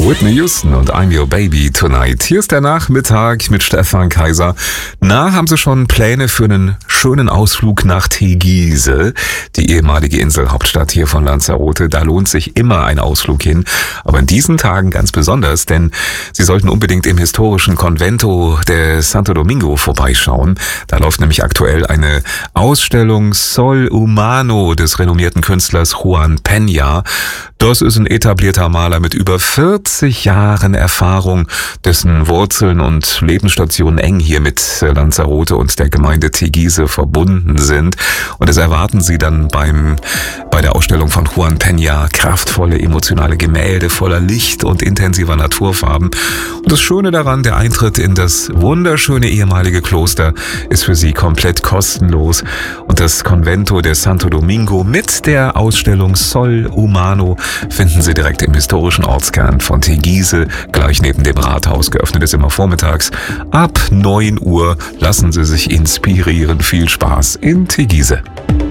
Whitney Houston und I'm Your Baby Tonight. Hier ist der Nachmittag mit Stefan Kaiser. Na, haben Sie schon Pläne für einen schönen Ausflug nach Tegise, die ehemalige Inselhauptstadt hier von Lanzarote? Da lohnt sich immer ein Ausflug hin, aber in diesen Tagen ganz besonders, denn Sie sollten unbedingt im historischen Convento de Santo Domingo vorbeischauen. Da läuft nämlich aktuell eine Ausstellung Sol Humano des renommierten Künstlers Juan Peña. Das ist ein etablierter Maler mit über 40 Jahren Erfahrung, dessen Wurzeln und Lebensstationen eng hier mit Lanzarote und der Gemeinde Tegise verbunden sind. Und es erwarten Sie dann bei der Ausstellung von Juan Peña kraftvolle, emotionale Gemälde voller Licht und intensiver Naturfarben. Und das Schöne daran, der Eintritt in das wunderschöne ehemalige Kloster ist für Sie komplett kostenlos. Und das Convento de Santo Domingo mit der Ausstellung Sol Humano finden Sie direkt im historischen Ortskern von Tegise, gleich neben dem Rathaus. Geöffnet ist immer vormittags. Ab 9 Uhr lassen Sie sich inspirieren. Viel Spaß in Tegise.